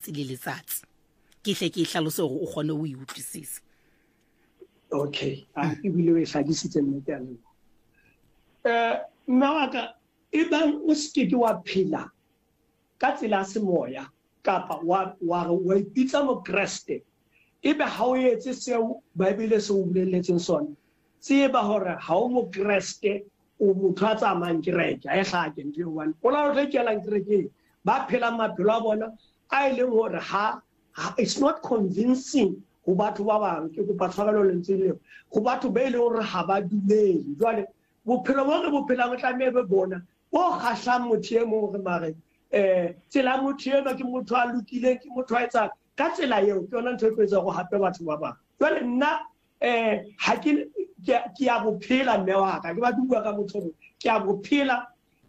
letsatsi le letsatsi ke hle ke hlalose hore o kgone ho utlwisisa. Okay, e bile o hlakisitse nnete ya lona. Mmawaka ebang o se ke wa phela ka tsela semoya kapa wa ipitsa mokreste, ebe ha o etse seo Bible se o bolelletseng sona, tseba hore ha o mokreste o motho a tsamayang kereke a e hlake ntho eo one o la re kelang kereke ba phela maphelo a bona a ileng hore it's not convincing ho batho ba bang. Ke kopa tshwarelo lentswe leo ho batho ba ile hore ha ba dumele. Jwale bophelo bo re bophelang tlameha be bona bo kgahlang motho e mong re mare tsela motho ena ke motho a lokileng, ke motho a etsang ka tsela eo ke yona ntho e etsa go hape batho ba bang. Jwale nna ha ke ya bophela mme wa ka ke ba bua ka motho ke ya bophela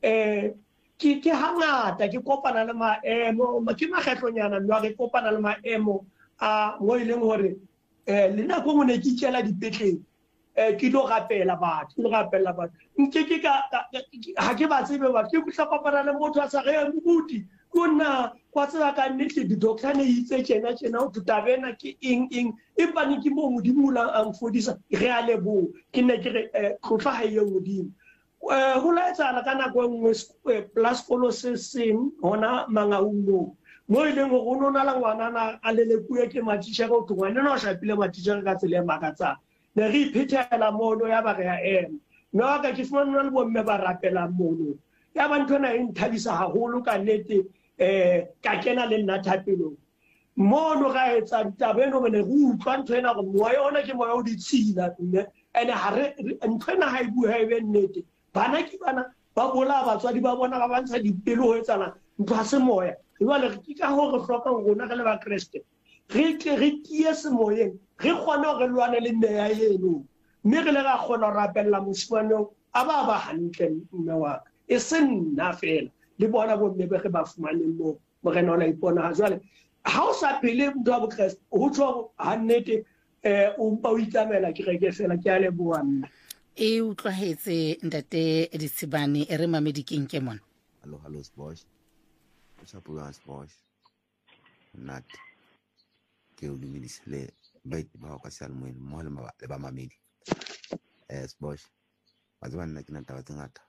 ke hangata ke kopana le maemo ke makgetlonyana mme wa ke kopana le maemo a mo ileng hore le nako ngwe ne ke ikela dipetlele ke lo rapela batho nke ke ha ke ba tsebe ba ke fihla kopana le motho a sa re mobuti kona kwa tsela ka nnete di-doctor ne itse tjena o tutabena ke eng empa ne ke mo modimo a mfodisa re a lebo ke ne ke re tlotla ha ye modimo ho la etsana ka nako nngwe plus kolo se seng hona Mangaung mo ileng go nona la ngwana a lelekuwe ke matitjhere o tungwane no shapile matitjhere ka tsela e makatsang ne re iphethela mono ya ba re ya ema mme wa ka ke fumana le bomme ba rapela mono ya ba ntho ena e nthabisa haholo ka nnete ka kena le nna thapelong mono ga etsa taba eno ne re utlwa ntho ena gore moya ona ke moya o ditshila mme ene ntho ena ha e bua e be nnete bana ke bana ba bola batswadi ba bona ba bantsha dipelo ho etsana ntho ha se moya jwale ke ka ho re hloka rona re le ba Kreste re tie semoyeng re kgone ho re lwane le meya eno mme re le ga kgona ho rapella moshwaneng a ba hantle mme wa ka e se nna fela le bona bo mme be ba fumaneng mo morena ona ipona ha jwale ha o sa phele motho wa bokreste ho tsho ha nnete o mpa o itamela kereke fela ke a leboha nna e utlwahetse ntate Ditshibane e re mamedikeng ke mona. Hello Sbosh Usapulang Sbosh nat ke o dumedisele baiti ba ka sealmoeng mo le ba mamedi Sbosh ba tseba nna ke na taba tse ngata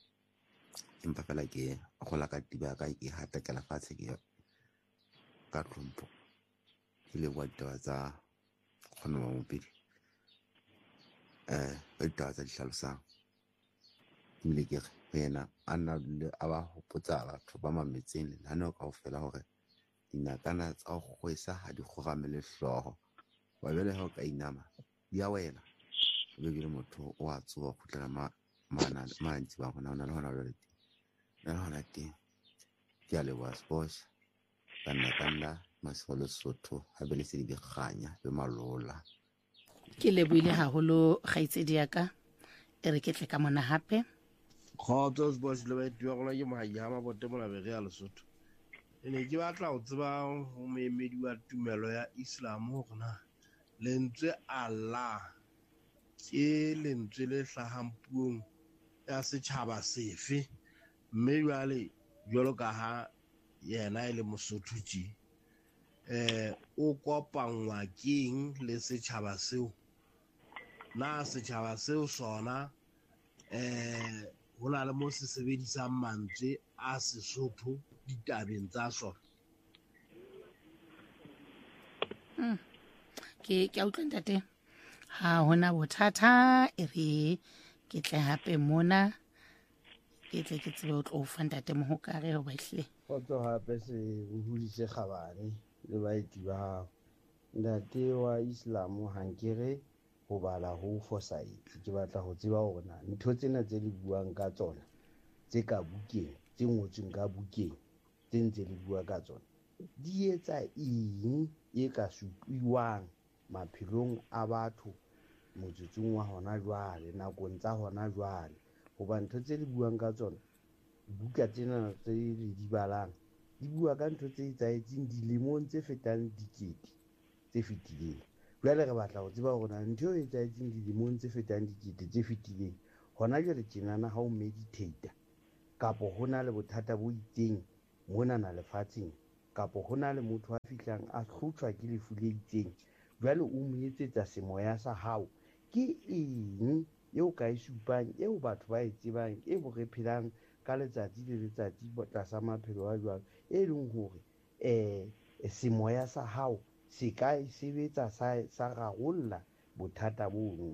empa fela ke gola ka tiba ka ke hata ke la fatshe ke ka tlhompho ke le bua taba tsa kgona mo pedi taba tsa dihlalosa ile ke yena a nna le a ba hopotsa batho ba mametseng lenaneo kaofela hore dinakana tsa go gwesa ha di gogamele hloho wa bele ha o ka inama di a wela be le motho o a tsoga khutlela mantsi ba gona le hona le hona teng ke a le wa Sbosh kana masolo Sotho ha bele se di ganya be malola ke leboile haholo kgaitsedi ya ka e re ke tle ka mona hape khotso Sbosh le baiti wa gona ke mahayama bote mona be re ya Lesotho ene ke batla o tseba ho moemedi wa tumelo ya Islam hona lentswe Allah ke lentswe le hlahang puong ya setjhaba sefe mme jwalo ka ha yena e le Mosotho tje o kopangwa keng le setjhaba seo na setjhaba seo sona hona le mo se sebedisang mantswe a Sesotho ditabeng tsa sona ke a utlwa ntate ha hona bothata e re ke tle hape mona ke tle ke tsebe o tlo fa ntate Mohokare ho ba hle Kgotso hape se buhuditse kgabane le baeti ba hao ntate wa Islam hankere ho bala ho foresight ke batla ho tseba hore na ntho tsena tse le buang ka tsona tse ka bukeng tse ngotsweng ka bukeng tse ntse le bua ka tsona di etsa eng e ka supiwang maphelong a batho motsotsong wa hona jwale nakong tsa hona jwale hoba ntho tse le buang ka tsona buka tsena tse le di balang di bua ka ntho tse etsahetseng dilemong tse fetang dikete tse fetileng jwale re batla ho tseba hore na ntho e etsahetseng dilemong tse fetang dikete tse fetileng hona jwale tjenana ha o meditate kapo hona le bothata bo itseng mona na lefatsheng kapo ho na le motho a fihlang a hlotjhwa ke lefu le itseng, jwale o mo etsetsa semoya sa hao, ke eng eo ka e supang, eo batho ba e tsebang, e bo re phelang ka letsatsi le letsatsi tlasa maphelo a jwalo, e leng hore semoya sa hao se ka e sebetsa sa rarolla bothata bono.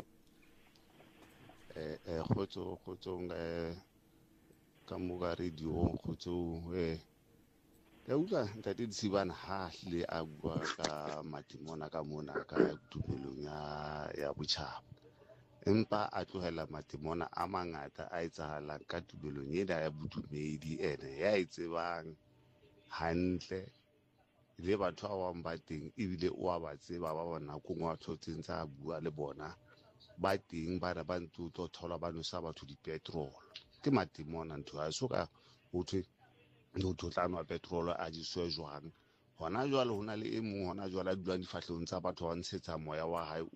Kgotsong ka moka radio kgotsong ka utlwa ntate Disibana ha hlile a bua ka matimona ka mona ka tumelong ya botjhaba, empa a tlohela matimona a mangata a etsahalang ka tumelong ena ya bodumedi ene ya e tsebang hantle le batho ba bang ba teng, ebile o a ba tseba ba bona nakong wa thotseng tsa bua le bona ba teng ba ba ntse o tlo thola ba nosa batho dipetrol. Ke matimona ntho ha so ka ho thwe motho tla nwa petrol a jeswe jwang. Hona jwale ho na le e mong hona jwale a dulang difahlehong tsa batho ba ntshetsa moya wa hae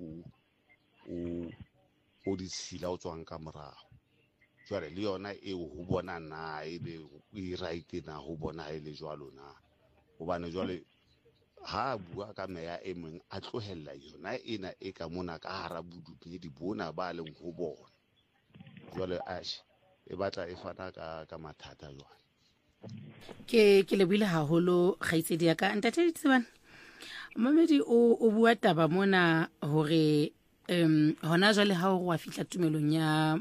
o ditshila o tswang ka morao. Jwale le yona eo ho bona na ebe e right na ho bona ha ile jwalo na, hobane jwale ha bua ka meya e meng a tlohella yona ena e ka mona ka hara bodumedi bona ba leng ho bona. Jwale e batla e fana ka mathata jwale. Ke lebile haholo kgaitsedi ya ka ntate Disibana. Mamedi o bua taba mona hore hona jwale ha o wa fihla tumelong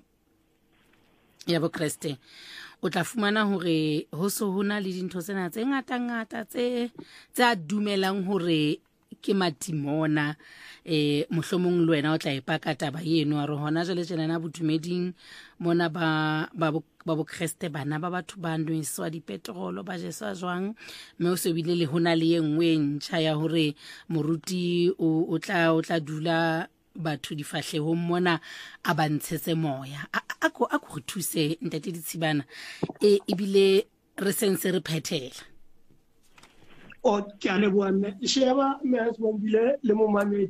ya bokreste o tla fumana hore ho so hona le dintho tsena tse ngata tse a dumelang hore ke matimona. Mohlomong le wena o tla ipaka taba eno a re hona jwale tjena bodumeding mona ba bokreste bana ba batho ba nweswa dipetrolo ba jeswa jwang, mme o se bile le hona le e nngwe ntjha ya hore moruti o tla dula batho difahlehong mona a ba ntshetse moya. A ko re thuse ntate Disibana ebile re sense re phethela. O ke a leboha mme sheba mme a sebile le mo mamedi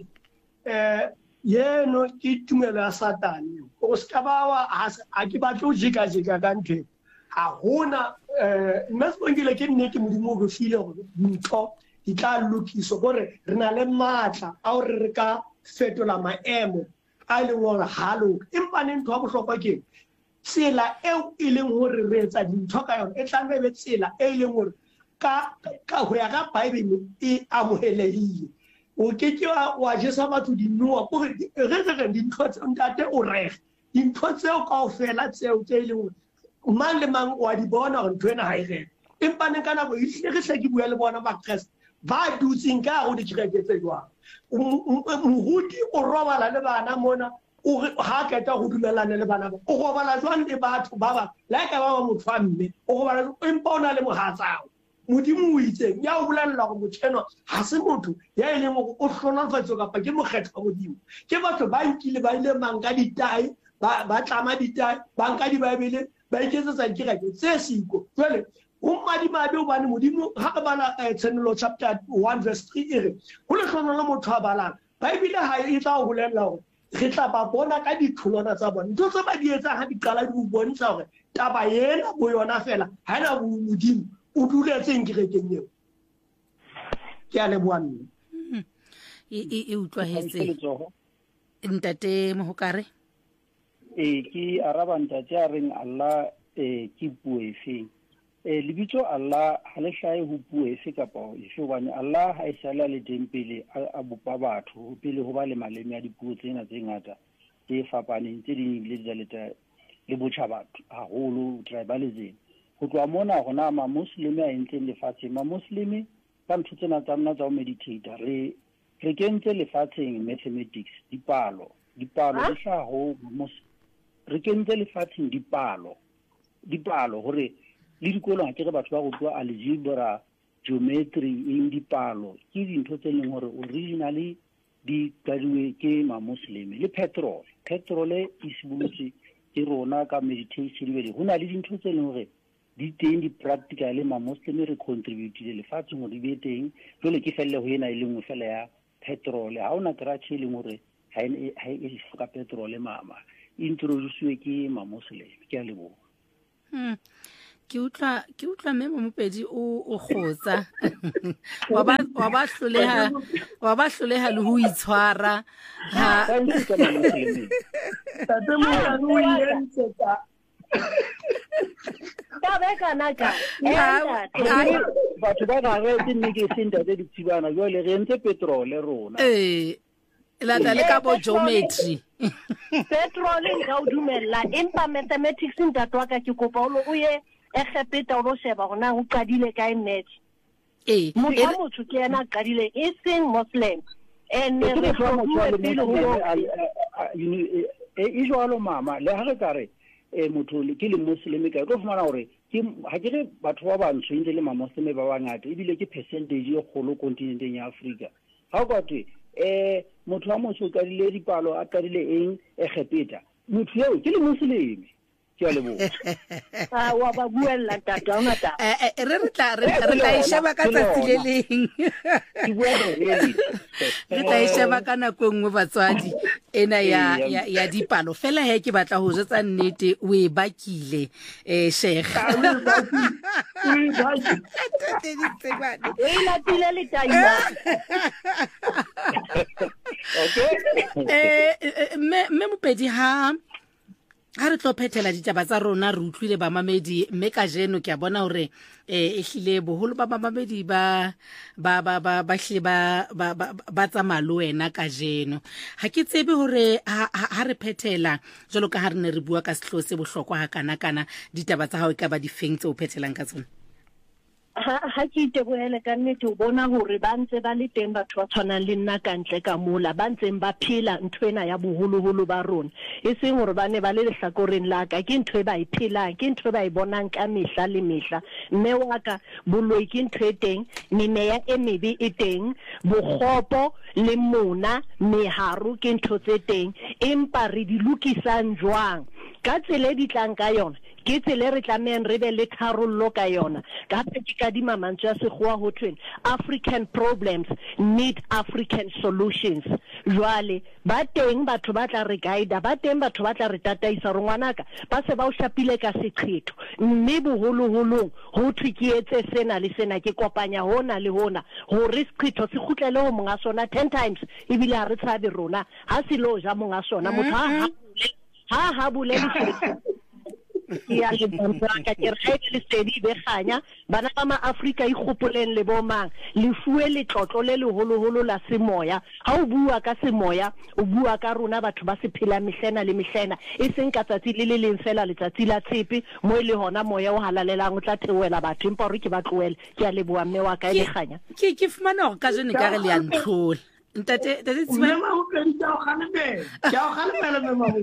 yeno ke tumelo ya satane o se ka ba a ke batlo jika ka ntwe ha hona mme sebile ke nnete modimo go file gore ntho di tla lokiswa gore re na le matla a hore re ka fetola maemo a leng gore halo empa ne ntho a bohlokwa ke tsela eo e leng hore re etsa dintho ka yona e tla be tsela e leng hore ka ho ya ka Bible e amohelehile. O ke wa jesa batho dinwa gore re dintho tse ntate o rege dintho tseo kaofela tseo tse leng hore mang le mang wa di bona gore ntho ena ha e rege, empa ne ka nako e hle ke bua le bona ba Kriste ba dutseng ka go dikereke tse jwang. Moruti o robala le bana mona o ha ka go dumelana le bana ba o robala jwang le batho ba ba la ka ba motho a mme o robala empa ona le mohatsao modimo o itseng ya o bolella go motsheno ha se motho ya e leng go o hlonafatso kapa ke mokgetho wa modimo, ke batho ba nkile ba ile manka ditai ba tlama ditai ba nka di Bible ba iketsetsa kereke tse siko. Jwale o madimabe o bane modimo ha ka bana Tsenelo chapter 1 verse 3 ere ho le hlono le motho a balang Bible ha e tla go bolella gore re tla ba bona ka ditholwana tsa bona ntse ba di etsa ha di qala di go bontsha gore taba yena bo yona fela ha ena bo modimo o duletseng kerekeng eo. Ke a leboha mme e utlwahetse ntate Mohokare. Ke araba ntate a reng Allah ke puo efeng lebitso Allah ha le hlahe ho puo efe kapa efe hobane Allah ha e sala le teng pele a bopa batho pele ho ba le maleme a dipuo tsena tse ngata tse fapaneng tse ding le dialeta le botjha batho haholo tribalism. Ho tloha mona gona ma Muslim a entseng lefatsheng ma Muslim ka ntho tsena tsa mona tsa ho meditate re kentse lefatsheng mathematics dipalo di hlaha ho re kentse lefatsheng dipalo hore le dikolo ha ke re batho ba go tloa algebra geometry in dipalo ke dintho tse leng hore originally di kadiwe ke ma Muslim. Le petrol e sibolotse ke rona ka meditation be ho na le dintho tse leng hore di teng di practical ma Muslim re contribute le lefatsheng hore di be teng jole ke felle ho ena e lengwe fela ya petrol ha ona crash e leng hore ha e ka petrol mama introduce ke ma Muslim. Ke a leboha. ke utlwa memo Mopedi o khotsa wa ba hloleha le ho itshwara ha batho ba gare ke nne ke senta tse ditshibana jwale re ntse petrole rona la le ka bo geometry petrol nka o dumella empa mathematics ntatwa ka ke kopa o ye Egepeta o lo sheba gona o qadile kae match motho ke yena qadile e seng Muslim and re jwalo mama le ha re kare motho ke le Muslim ka tlo fumana hore ha ke re batho ba bantsho ntse le Muslim ba bangata ebile ke percentage e kgolo kontinenteng ya Afrika ha go twe motho wa motho ka dile dipalo a qadile eng Egepeta motho eo ke le Muslim ke a lebo wa ba buella tata ngata re tla isheba ka tsatsi le leng re tla isheba ka nako nngwe batswadi ena ya dipalo fela he ke batla ho jetsa nnete o e bakile Sheikh e la tile le taima okay me Mopedi ha re tlo phethela ditaba tsa rona re utlwile ba mamedi mme ka jeno ke a bona hore e hlile boholo ba mamedi ba tsamaya le wena ka jeno ha ke tsebe hore ha re phethela jalo ka ha re ne re bua ka sehlo se bohlokwa ha kana ditaba tsa hao ka ba di feng tse o phethelang ka tsona ha ke itebohele ka nnete o bona hore ba ntse ba le teng batho ba tshwanang le nna ka ntle ka mola ba ntseng ba phela nthwena ya boholoholo ba rona e seng hore ba ne ba le lehlakoreng la ka ke ntho e ba e phelang ke ntho e ba e bonang ka mehla le mehla mme wa ka boloi ke ntho e teng memeya e mebe e teng bokgopo le mona meharo ke ntho tse teng empa re di lokisang jwang ka tsele di tlang ka yona ke tsele re tlameng re be le tharollo ka yona ka ke ka di mamantswe a sekgowa ho thweng African problems need African solutions jwale ba teng batho ba tla re guide ba teng batho ba tla re tataisa re ngwanaka ba se ba o shapile ka seqhetho mme boholoholo ho thwe ke etse sena le sena ke kopanya hona le hona ho re seqhetho se khutlele ho monga sona 10 times ebile ha re tshabe rona ha se lo ja monga sona motho ha bulele ya le bontsha ka ke re le sedi be ganya bana ba maAfrika ikgopoleng le bomang le fuwe le tlotlo le leholoholo la semoya ha o bua ka semoya o bua ka rona batho ba se phela mehlena le mehlena e seng ka tsatsi le leng fela letsatsi la tshepe mo ile hona moya o halalelang o tla theoela batho empa re ke ba tloela ke a le bua mme wa ka le ganya ke fumana hore ka jene ka re le ya ntlola ntate tsima mema o penta o khanebe ke o khanela mema o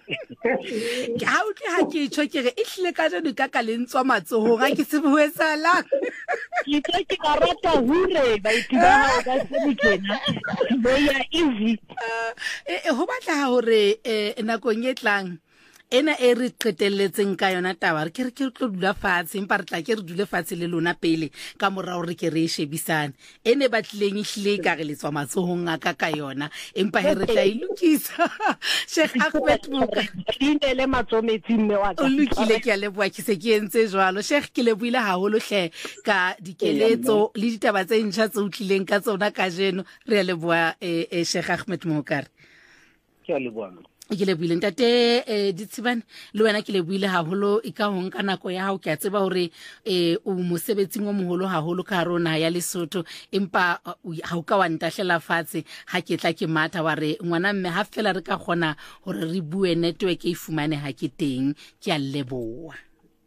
ke ha o tle ha ke tsho ke re e hlile ka jeno ka lentswa matsoho ga ke se boetsala ke ke ka rata hure ba itiba ha ka se mokena be ya easy ho batla hore nakong e tlang ena e re qetelletseng ka yona taba re ke tlo dula fatshe empa re tla ke re dule fatshe le lona pele ka morao re ke re shebisane ene ba tlileng ihlile ka re letswa matsohong a ka yona empa he re tla ilukisa Sheikh Ahmed Muka le matsometsi mme wa ka o lokile ke a leboa ke se ke entse jwalo Sheikh ke leboile haholo hle ka dikeletso le ditaba tse ntjha tse utlileng ka tsona ka jeno re a leboa Sheikh Ahmed Muka ke a leboa ke le buile ntate ditshibane le wena ke le buile haholo e ka ho nka nako ya hao ke a tseba hore o mosebetsing o moholo haholo ka rona ya Lesotho empa ha o ka wa ntahlela fatshe ha ke tla ke matha wa re ngwana mme ha fela re ka gona hore re bue network e fumane ha ke teng ke a leboa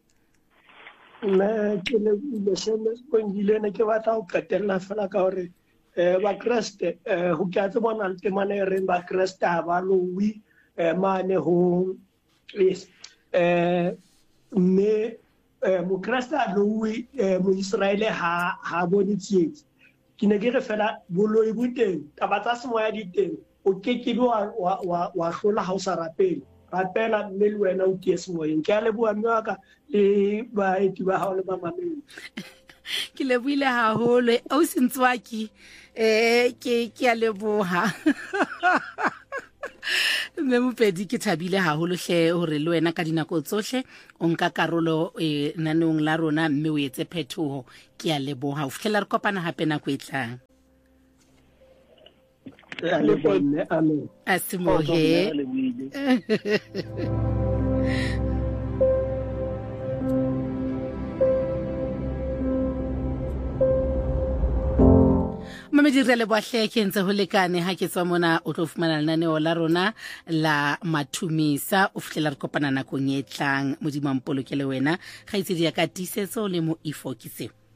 nna ke le buile sheme kongilene ke batla ho qetella fela ka hore ba Kriste ho ke a tsebona le temane re ba Kriste ba lowi mane ho is me mo Krista lowi mo Israel ha bone tsietsi ke ne ke re fela boloi boteng taba tsa semoya di teng o ke wa hlola ha o sa rapela mme le wena o ke semoyeng ke a leboa mme wa ka le baeti ba hao le ba mamedi ke leboile haholo o sentswaki ke a leboha mme Mopedi ke thabile haholo hle hore le wena ka dinako tsohle o nka karolo naneong la rona mme o etse phethoho ke a leboha o fihlela re kopana hape nako e tlang Amen. Asimohe Mamedi re le boahle ke ntse ho lekane ha ke tswa mona o tlo fumana lenaneo la rona la Mathumisa o fihlela re kopana nakong e tlang modimo a mpolokele wena ga itse di ya ka tisetso le mo ifokise